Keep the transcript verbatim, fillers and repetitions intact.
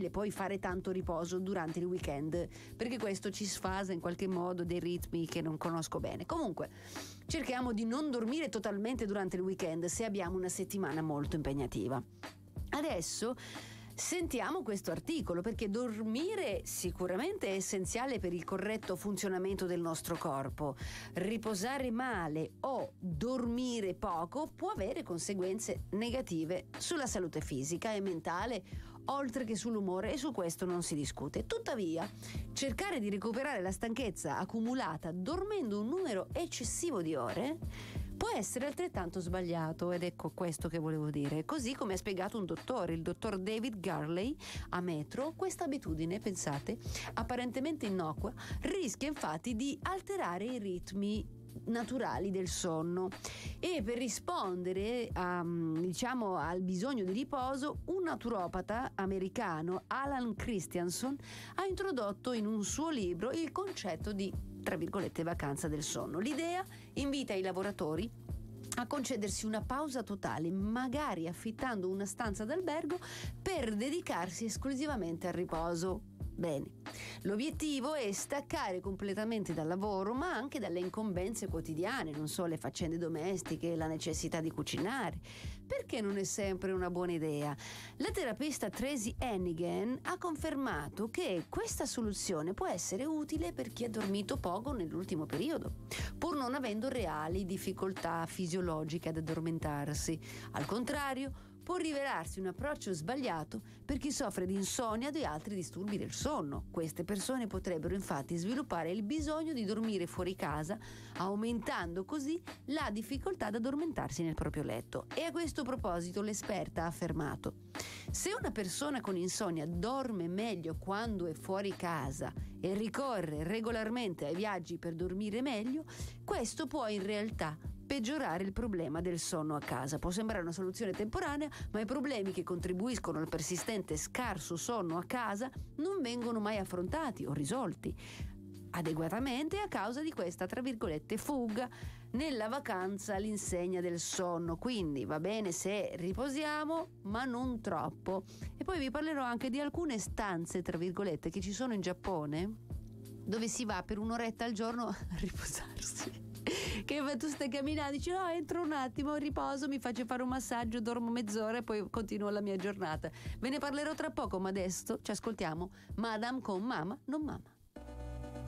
possibile poi fare tanto riposo durante il weekend, perché questo ci sfasa in qualche modo dei ritmi che non conosco bene. Comunque cerchiamo di non dormire totalmente durante il weekend se abbiamo una settimana molto impegnativa. Adesso sentiamo questo articolo, perché dormire sicuramente è essenziale per il corretto funzionamento del nostro corpo. Riposare male o dormire poco può avere conseguenze negative sulla salute fisica e mentale, oltre che sull'umore, e su questo non si discute. Tuttavia, cercare di recuperare la stanchezza accumulata dormendo un numero eccessivo di ore può essere altrettanto sbagliato, ed ecco questo che volevo dire. Così come ha spiegato un dottore, il dottor David Garley, a Metro, questa abitudine, pensate, apparentemente innocua, rischia infatti di alterare i ritmi naturali del sonno. E per rispondere a, diciamo, al bisogno di riposo, un naturopata americano, Alan Christianson, ha introdotto in un suo libro il concetto di, tra virgolette, vacanza del sonno. L'idea invita i lavoratori a concedersi una pausa totale, magari affittando una stanza d'albergo per dedicarsi esclusivamente al riposo. Bene, l'obiettivo è staccare completamente dal lavoro, ma anche dalle incombenze quotidiane, non so, le faccende domestiche, la necessità di cucinare, perché non è sempre una buona idea. La terapista Tracy Hennigan ha confermato che questa soluzione può essere utile per chi ha dormito poco nell'ultimo periodo, pur non avendo reali difficoltà fisiologiche ad addormentarsi. Al contrario, può rivelarsi un approccio sbagliato per chi soffre di insonnia o di altri disturbi del sonno. Queste persone potrebbero infatti sviluppare il bisogno di dormire fuori casa, aumentando così la difficoltà ad addormentarsi nel proprio letto. E a questo proposito l'esperta ha affermato: se una persona con insonnia dorme meglio quando è fuori casa e ricorre regolarmente ai viaggi per dormire meglio, questo può in realtà peggiorare il problema del sonno a casa. Può sembrare una soluzione temporanea, ma i problemi che contribuiscono al persistente scarso sonno a casa non vengono mai affrontati o risolti adeguatamente a causa di questa, tra virgolette, fuga nella vacanza all'insegna del sonno. Quindi va bene se riposiamo, ma non troppo. E poi vi parlerò anche di alcune stanze, tra virgolette, che ci sono in Giappone, dove si va per un'oretta al giorno a riposarsi. Che tu stai camminando, dici no, entro un attimo, riposo, mi faccio fare un massaggio, dormo mezz'ora e poi continuo la mia giornata. Ve ne parlerò tra poco, ma adesso ci ascoltiamo Madame con Mama non Mama.